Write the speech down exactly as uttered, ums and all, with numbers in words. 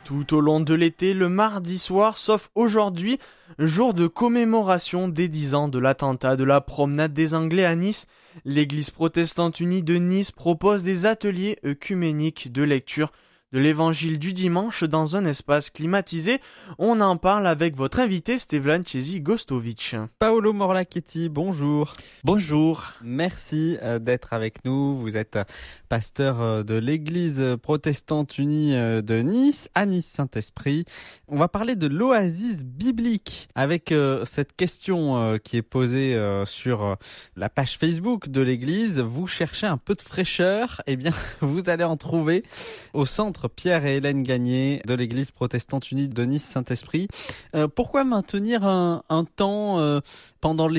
Tout au long de l'été, le mardi soir, sauf aujourd'hui, jour de commémoration des dix ans de l'attentat de la promenade des Anglais à Nice, l'Église protestante unie de Nice propose des ateliers œcuméniques de lecture de l'évangile du dimanche dans un espace climatisé. On en parle avec votre invité Stevlan Chesi-Gostovic. Paolo Morlachetti, bonjour. Bonjour. Merci d'être avec nous. Vous êtes pasteur de l'Église protestante unie de Nice, à Nice-Saint-Esprit. On va parler de l'oasis biblique avec cette question qui est posée sur la page Facebook de l'Église. Vous cherchez un peu de fraîcheur, eh bien vous allez en trouver au centre Pierre et Hélène Gagné de l'Église protestante unie de Nice-Saint-Esprit. Euh, pourquoi maintenir un, un temps euh, pendant l'été ?